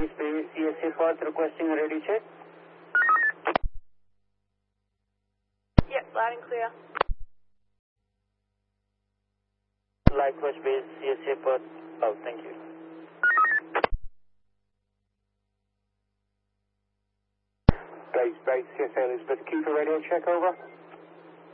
Bay, CSA Path requesting a ready check. Yep, loud and clear. Likewise, Bay, CSA Path. Oh, thank you. Base, CSA Elizabeth, keep a radio check over.